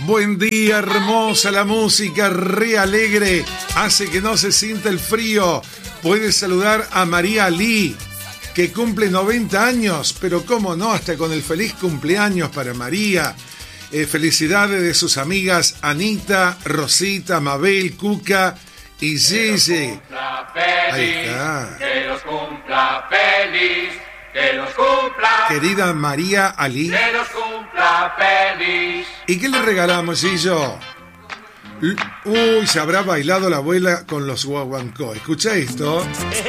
Buen día, hermosa la música, re alegre, hace que no se sienta el frío. Puedes saludar a María Lee, que cumple 90 años, pero cómo no, hasta con el feliz cumpleaños para María. Felicidades de sus amigas Anita, Rosita, Mabel, Cuca y Gigi. Ahí está. Que los cumpla feliz, que los cumpla. Querida María Ali. Que los cumpla feliz. ¿Y qué le regalamos, Gillo? Uy, se habrá bailado la abuela con los guaguancó. Escucha esto.